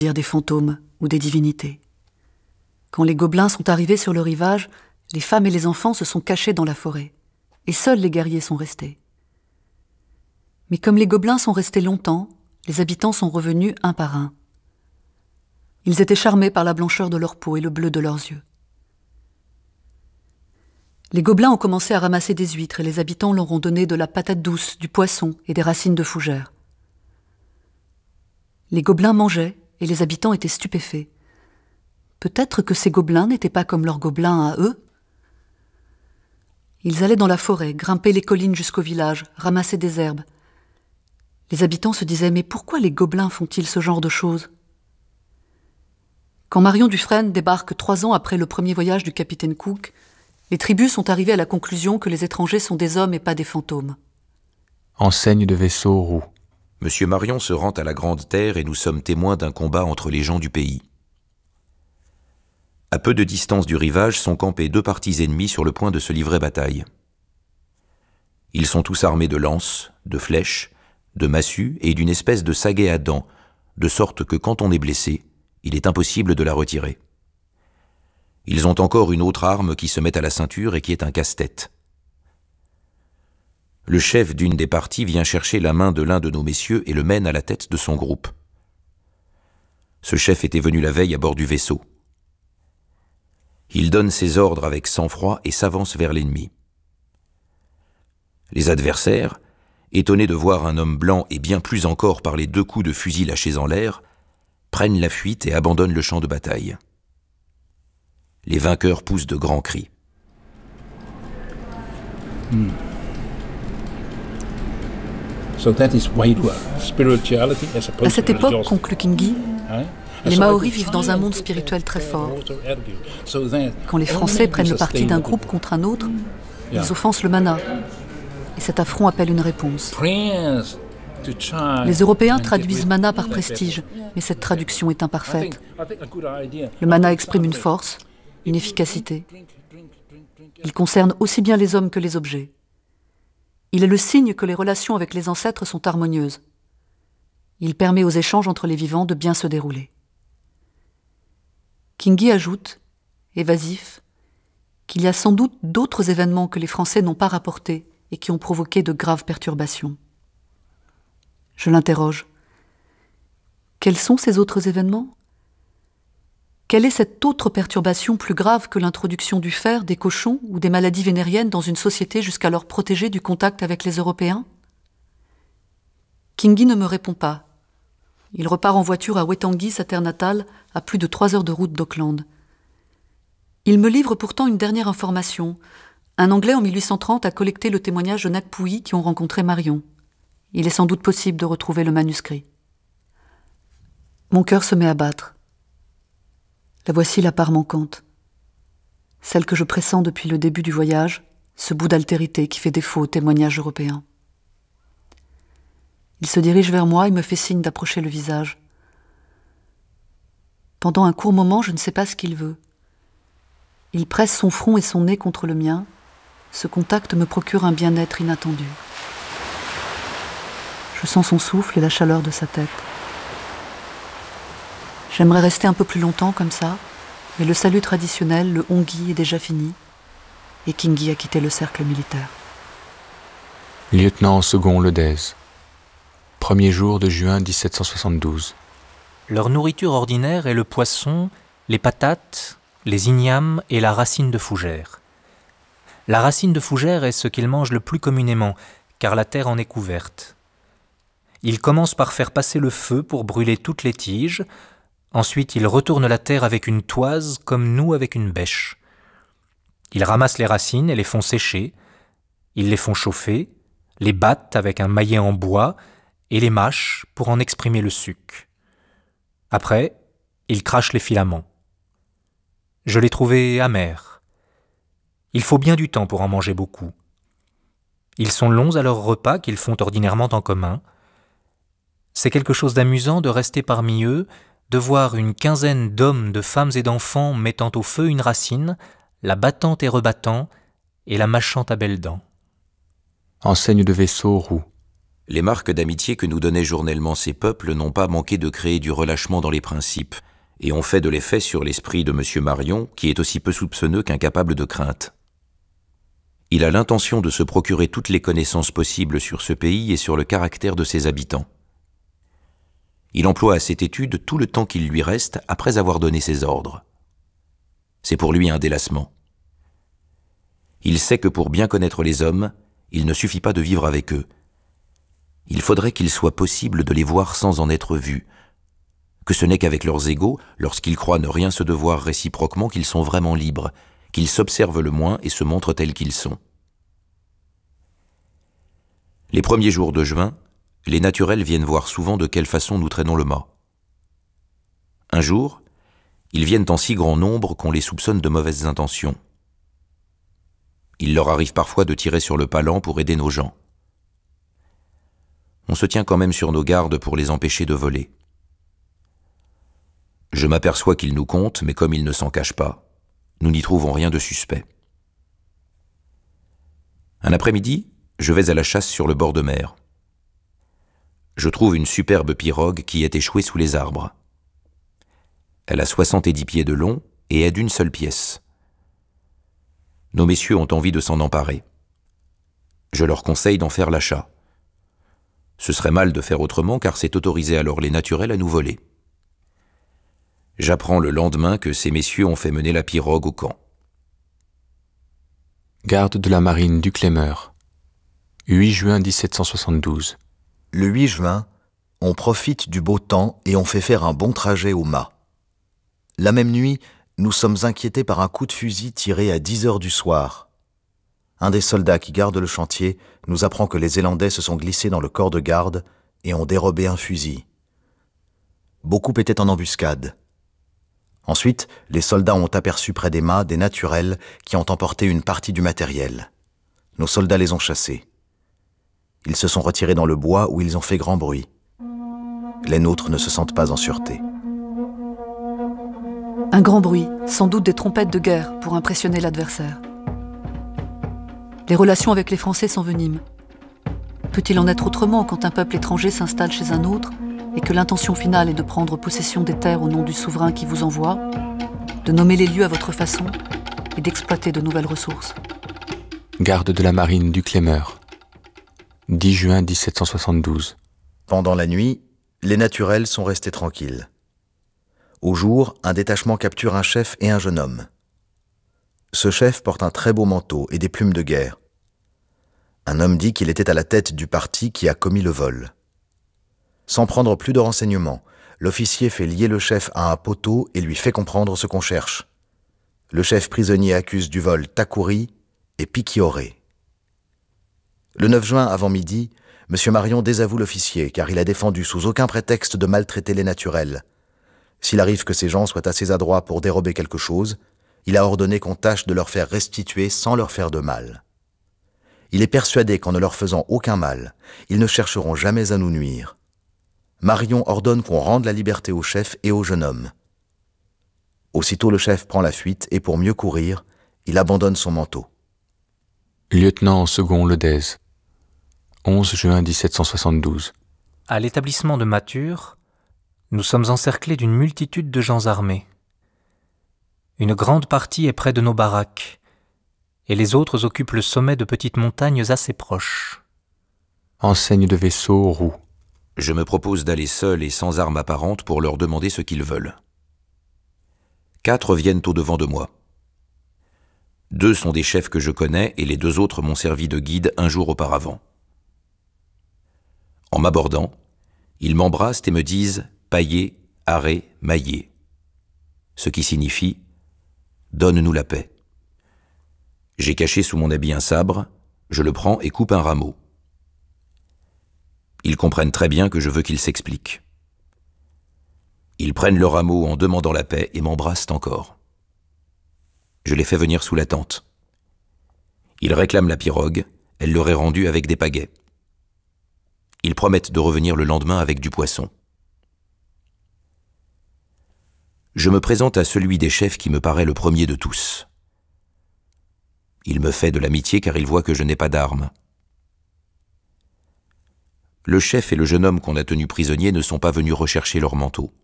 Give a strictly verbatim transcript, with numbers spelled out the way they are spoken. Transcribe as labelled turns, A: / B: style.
A: des fantômes ou des divinités. Quand les gobelins sont arrivés sur le rivage, les femmes et les enfants se sont cachés dans la forêt, et seuls les guerriers sont restés. Mais comme les gobelins sont restés longtemps, les habitants sont revenus un par un. Ils étaient charmés par la blancheur de leur peau et le bleu de leurs yeux. Les gobelins ont commencé à ramasser des huîtres et les habitants leur ont donné de la patate douce, du poisson et des racines de fougère. Les gobelins mangeaient et les habitants étaient stupéfaits. Peut-être que ces gobelins n'étaient pas comme leurs gobelins à eux. Ils allaient dans la forêt, grimper les collines jusqu'au village, ramasser des herbes. Les habitants se disaient « Mais pourquoi les gobelins font-ils ce genre de choses ?» Quand Marion Dufresne débarque trois ans après le premier voyage du capitaine Cook, les tribus sont arrivées à la conclusion que les étrangers sont des hommes et pas des fantômes.
B: Enseigne de vaisseau roux.
C: Monsieur Marion se rend à la Grande Terre et nous sommes témoins d'un combat entre les gens du pays. À peu de distance du rivage sont campés deux partis ennemis sur le point de se livrer bataille. Ils sont tous armés de lances, de flèches, de massues et d'une espèce de sagaie à dents, de sorte que quand on est blessé, il est impossible de la retirer. Ils ont encore une autre arme qui se met à la ceinture et qui est un casse-tête. Le chef d'une des parties vient chercher la main de l'un de nos messieurs et le mène à la tête de son groupe. Ce chef était venu la veille à bord du vaisseau. Il donne ses ordres avec sang-froid et s'avance vers l'ennemi. Les adversaires, étonnés de voir un homme blanc et bien plus encore par les deux coups de fusil lâchés en l'air, prennent la fuite et abandonnent le champ de bataille. Les vainqueurs poussent de grands cris.
D: Hmm. So that is Wairua, spirituality as opposed
A: À cette
D: to
A: époque,
D: religiosity.
A: conclut Kingi,
D: Hein?
A: les Maoris vivent dans un monde spirituel très fort. Quand les Français prennent le parti d'un groupe contre un autre, ils offensent le mana. Et cet affront appelle une réponse. Les Européens traduisent mana par prestige, mais cette traduction est imparfaite. Le mana exprime une force, une efficacité. Il concerne aussi bien les hommes que les objets. Il est le signe que les relations avec les ancêtres sont harmonieuses. Il permet aux échanges entre les vivants de bien se dérouler. Kingi ajoute, évasif, qu'il y a sans doute d'autres événements que les Français n'ont pas rapportés et qui ont provoqué de graves perturbations. Je l'interroge. Quels sont ces autres événements ? Quelle est cette autre perturbation plus grave que l'introduction du fer, des cochons ou des maladies vénériennes dans une société jusqu'alors protégée du contact avec les Européens ? Kingi ne me répond pas. Il repart en voiture à Waitangi, sa terre natale, à plus de trois heures de route d'Auckland. Il me livre pourtant une dernière information. Un Anglais en mille huit cent trente a collecté le témoignage de Nakpui qui ont rencontré Marion. Il est sans doute possible de retrouver le manuscrit. Mon cœur se met à battre. La voici la part manquante. Celle que je pressens depuis le début du voyage, ce bout d'altérité qui fait défaut au témoignage européen. Il se dirige vers moi et me fait signe d'approcher le visage. Pendant un court moment, je ne sais pas ce qu'il veut. Il presse son front et son nez contre le mien. Ce contact me procure un bien-être inattendu. Je sens son souffle et la chaleur de sa tête. J'aimerais rester un peu plus longtemps comme ça, mais le salut traditionnel, le hongi, est déjà fini, et Kingi a quitté le cercle militaire.
B: Lieutenant second Ledez. Premier jour de juin dix-sept cent soixante-douze.
E: Leur nourriture ordinaire est le poisson, les patates, les ignames et la racine de fougère. La racine de fougère est ce qu'ils mangent le plus communément, car la terre en est couverte. Ils commencent par faire passer le feu pour brûler toutes les tiges. Ensuite, ils retournent la terre avec une toise, comme nous avec une bêche. Ils ramassent les racines et les font sécher. Ils les font chauffer, les battent avec un maillet en bois et les mâchent pour en exprimer le suc. Après, ils crachent les filaments. Je les trouvais amers. Il faut bien du temps pour en manger beaucoup. Ils sont longs à leur repas qu'ils font ordinairement en commun. C'est quelque chose d'amusant de rester parmi eux, de voir une quinzaine d'hommes, de femmes et d'enfants mettant au feu une racine, la battant et rebattant, et la mâchant à belles dents.
B: Enseigne de vaisseau roux.
C: Les marques d'amitié que nous donnaient journellement ces peuples n'ont pas manqué de créer du relâchement dans les principes, et ont fait de l'effet sur l'esprit de M. Marion, qui est aussi peu soupçonneux qu'incapable de crainte. Il a l'intention de se procurer toutes les connaissances possibles sur ce pays et sur le caractère de ses habitants. Il emploie à cette étude tout le temps qu'il lui reste après avoir donné ses ordres. C'est pour lui un délassement. Il sait que pour bien connaître les hommes, il ne suffit pas de vivre avec eux. Il faudrait qu'il soit possible de les voir sans en être vu, que ce n'est qu'avec leurs égaux, lorsqu'ils croient ne rien se devoir réciproquement, qu'ils sont vraiment libres, qu'ils s'observent le moins et se montrent tels qu'ils sont. Les premiers jours de juin, les naturels viennent voir souvent de quelle façon nous traînons le mât. Un jour, ils viennent en si grand nombre qu'on les soupçonne de mauvaises intentions. Il leur arrive parfois de tirer sur le palan pour aider nos gens. On se tient quand même sur nos gardes pour les empêcher de voler. Je m'aperçois qu'ils nous comptent, mais comme ils ne s'en cachent pas, nous n'y trouvons rien de suspect. Un après-midi, je vais à la chasse sur le bord de mer. Je trouve une superbe pirogue qui est échouée sous les arbres. Elle a soixante-dix pieds de long et est d'une seule pièce. Nos messieurs ont envie de s'en emparer. Je leur conseille d'en faire l'achat. Ce serait mal de faire autrement car c'est autoriser alors les naturels à nous voler. J'apprends le lendemain que ces messieurs ont fait mener la pirogue au camp.
B: Garde de la marine du Clémer, huit juin dix-sept cent soixante-douze.
F: Le huit juin, on profite du beau temps et on fait faire un bon trajet au mât. La même nuit, nous sommes inquiétés par un coup de fusil tiré à dix heures du soir. Un des soldats qui garde le chantier nous apprend que les Zélandais se sont glissés dans le corps de garde et ont dérobé un fusil. Beaucoup étaient en embuscade. Ensuite, les soldats ont aperçu près des mâts des naturels qui ont emporté une partie du matériel. Nos soldats les ont chassés. Ils se sont retirés dans le bois où ils ont fait grand bruit. Les nôtres ne se sentent pas en sûreté.
A: Un grand bruit, sans doute des trompettes de guerre pour impressionner l'adversaire. Les relations avec les Français s'enveniment. Peut-il en être autrement quand un peuple étranger s'installe chez un autre et que l'intention finale est de prendre possession des terres au nom du souverain qui vous envoie, de nommer les lieux à votre façon et d'exploiter de nouvelles ressources.
B: Garde de la marine du Clémer, dix juin dix-sept cent soixante-douze.
F: Pendant la nuit, les naturels sont restés tranquilles. Au jour, un détachement capture un chef et un jeune homme. Ce chef porte un très beau manteau et des plumes de guerre. Un homme dit qu'il était à la tête du parti qui a commis le vol. Sans prendre plus de renseignements, l'officier fait lier le chef à un poteau et lui fait comprendre ce qu'on cherche. Le chef prisonnier accuse du vol Takouri et Pikioré. Le neuf juin avant midi, M. Marion désavoue l'officier car il a défendu sous aucun prétexte de maltraiter les naturels. S'il arrive que ces gens soient assez adroits pour dérober quelque chose, il a ordonné qu'on tâche de leur faire restituer sans leur faire de mal. Il est persuadé qu'en ne leur faisant aucun mal, ils ne chercheront jamais à nous nuire. Marion ordonne qu'on rende la liberté au chef et au jeune homme. Aussitôt le chef prend la fuite et pour mieux courir, il abandonne son manteau.
B: Lieutenant second Ledez, onze juin dix-sept cent soixante-douze.
E: À l'établissement de Mathur, nous sommes encerclés d'une multitude de gens armés. Une grande partie est près de nos baraques, et les autres occupent le sommet de petites montagnes assez proches.
B: Enseigne de vaisseau roux.
C: Je me propose d'aller seul et sans armes apparentes pour leur demander ce qu'ils veulent. Quatre viennent au-devant de moi. Deux sont des chefs que je connais et les deux autres m'ont servi de guide un jour auparavant. En m'abordant, ils m'embrassent et me disent « Paillé, arrêt, maillé », ce qui signifie « Donne-nous la paix ». J'ai caché sous mon habit un sabre, je le prends et coupe un rameau. Ils comprennent très bien que je veux qu'ils s'expliquent. Ils prennent le rameau en demandant la paix et m'embrassent encore. Je les fais venir sous la tente. Ils réclament la pirogue, elle leur est rendue avec des pagaies. Ils promettent de revenir le lendemain avec du poisson. Je me présente à celui des chefs qui me paraît le premier de tous. Il me fait de l'amitié car il voit que je n'ai pas d'armes. Le chef et le jeune homme qu'on a tenu prisonnier ne sont pas venus rechercher leur manteau.